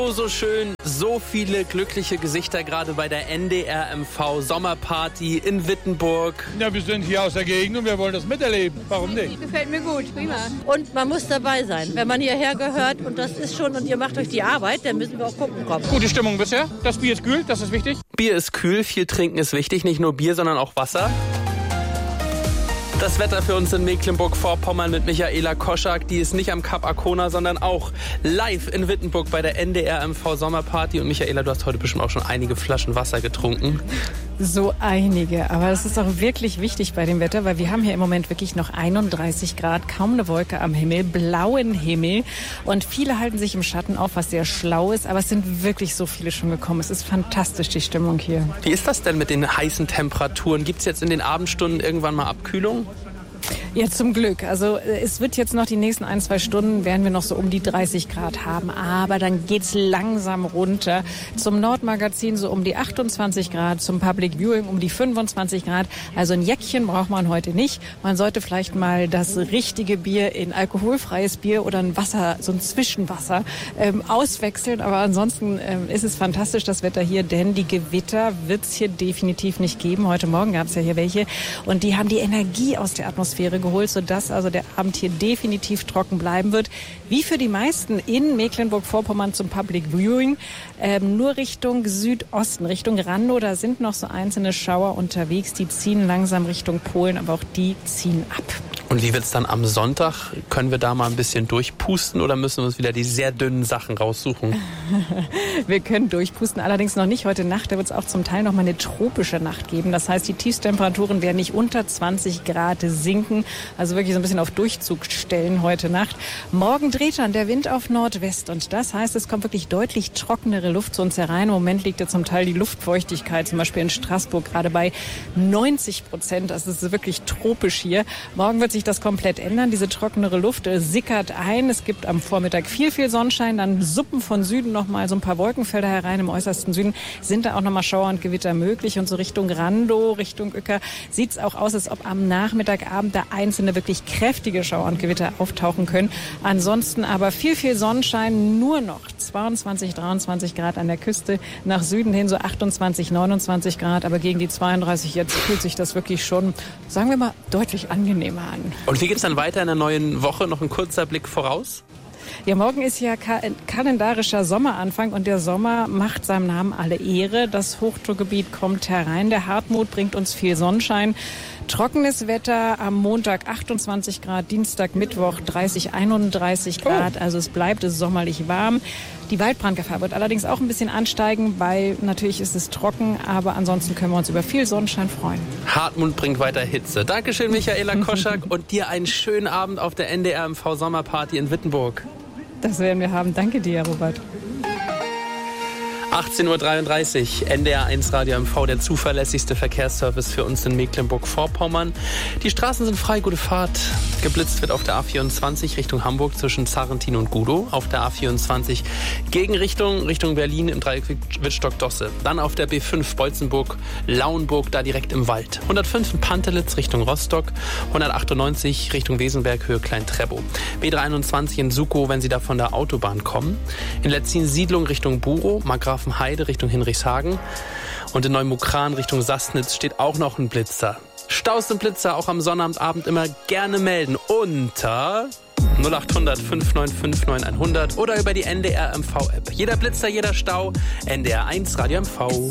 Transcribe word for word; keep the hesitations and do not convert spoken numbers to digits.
So schön, so viele glückliche Gesichter gerade bei der N D R M V Sommerparty in Wittenburg. Ja, wir sind hier aus der Gegend und wir wollen das miterleben. Warum nicht? Gefällt mir gut, prima. Und man muss dabei sein, wenn man hierher gehört und das ist schon und ihr macht euch die Arbeit, dann müssen wir auch gucken kommen. Gute Stimmung bisher. Das Bier ist kühl, das ist wichtig. Bier ist kühl, viel trinken ist wichtig, nicht nur Bier, sondern auch Wasser. Das Wetter für uns in Mecklenburg-Vorpommern mit Michaela Koschak, die ist nicht am Kap Arkona, sondern auch live in Wittenburg bei der N D R M V Sommerparty. Und Michaela, du hast heute bestimmt auch schon einige Flaschen Wasser getrunken. So einige, aber das ist auch wirklich wichtig bei dem Wetter, weil wir haben hier im Moment wirklich noch einunddreißig Grad, kaum eine Wolke am Himmel, blauen Himmel und viele halten sich im Schatten auf, was sehr schlau ist, aber es sind wirklich so viele schon gekommen. Es ist fantastisch, die Stimmung hier. Wie ist das denn mit den heißen Temperaturen? Gibt es jetzt in den Abendstunden irgendwann mal Abkühlung? Ja, zum Glück. Also es wird jetzt noch die nächsten ein, zwei Stunden, werden wir noch so um die dreißig Grad haben. Aber dann geht's langsam runter. Zum Nordmagazin so um die achtundzwanzig Grad, zum Public Viewing um die fünfundzwanzig Grad. Also ein Jäckchen braucht man heute nicht. Man sollte vielleicht mal das richtige Bier in alkoholfreies Bier oder ein Wasser, so ein Zwischenwasser ähm, auswechseln. Aber ansonsten ähm, ist es fantastisch, das Wetter hier, denn die Gewitter wird's hier definitiv nicht geben. Heute Morgen gab's ja hier welche und die haben die Energie aus der Atmosphäre geholt, sodass also der Abend hier definitiv trocken bleiben wird. Wie für die meisten in Mecklenburg-Vorpommern zum Public Viewing. Ähm, nur Richtung Südosten, Richtung Randow, da sind noch so einzelne Schauer unterwegs. Die ziehen langsam Richtung Polen, aber auch die ziehen ab. Und wie wird's dann am Sonntag? Können wir da mal ein bisschen durchpusten oder müssen wir uns wieder die sehr dünnen Sachen raussuchen? Wir können durchpusten, allerdings noch nicht heute Nacht. Da wird es auch zum Teil noch mal eine tropische Nacht geben. Das heißt, die Tiefstemperaturen werden nicht unter zwanzig Grad sinken. Also wirklich so ein bisschen auf Durchzug stellen heute Nacht. Morgen dreht dann der Wind auf Nordwest. Und das heißt, es kommt wirklich deutlich trockenere Luft zu uns herein. Im Moment liegt ja zum Teil die Luftfeuchtigkeit, zum Beispiel in Straßburg, gerade bei neunzig Prozent. Das ist wirklich tropisch hier. Morgen wird sich das komplett ändern. Diese trockenere Luft äh, sickert ein. Es gibt am Vormittag viel, viel Sonnenschein. Dann suppen von Süden noch mal so ein paar Wolkenfelder herein. Im äußersten Süden sind da auch noch mal Schauer und Gewitter möglich. Und so Richtung Randow, Richtung Uecker sieht es auch aus, als ob am Nachmittagabend da einzelne wirklich kräftige Schauer und Gewitter auftauchen können. Ansonsten aber viel, viel Sonnenschein. Nur noch zweiundzwanzig, dreiundzwanzig Grad an der Küste. Nach Süden hin so achtundzwanzig, neunundzwanzig Grad. Aber gegen die zweiunddreißig jetzt fühlt sich das wirklich schon, sagen wir mal, deutlich angenehmer an. Und wie geht's dann weiter in der neuen Woche? Noch ein kurzer Blick voraus? Ja, morgen ist ja ka- kalendarischer Sommeranfang und der Sommer macht seinem Namen alle Ehre. Das Hochdruckgebiet kommt herein. Der Hartmut bringt uns viel Sonnenschein. Trockenes Wetter am Montag achtundzwanzig Grad, Dienstag, Mittwoch dreißig, einunddreißig Grad. Also es bleibt es sommerlich warm. Die Waldbrandgefahr wird allerdings auch ein bisschen ansteigen, weil natürlich ist es trocken, aber ansonsten können wir uns über viel Sonnenschein freuen. Hartmut bringt weiter Hitze. Dankeschön, Michaela Koschak, und dir einen schönen Abend auf der N D R M V Sommerparty in Wittenburg. Das werden wir haben. Danke dir, Robert. achtzehn Uhr dreiunddreißig, N D R eins Radio M V, der zuverlässigste Verkehrsservice für uns in Mecklenburg-Vorpommern. Die Straßen sind frei, gute Fahrt. Geblitzt wird auf der A vierundzwanzig Richtung Hamburg zwischen Zarrentin und Gudow. Auf der A vierundzwanzig Gegenrichtung Richtung Berlin im Dreieck Wittstock-Dosse. Dann auf der B fünf Bolzenburg-Lauenburg, da direkt im Wald. hundertfünf in Pantelitz Richtung Rostock. hundertachtundneunzig Richtung Wesenberg, Höhe Klein-Treppow. B dreihunderteinundzwanzig in Sukow, wenn Sie da von der Autobahn kommen. In Letzin-Siedlung Richtung Burow, Markgrafenheide Richtung Hinrichshagen. Und in Neumukran Richtung Sassnitz steht auch noch ein Blitzer. Staus und Blitzer auch am Sonnabendabend immer gerne melden unter null acht hundert, fünf neun fünf, neun hundert oder über die N D R M V App. Jeder Blitzer, jeder Stau, N D R eins Radio M V.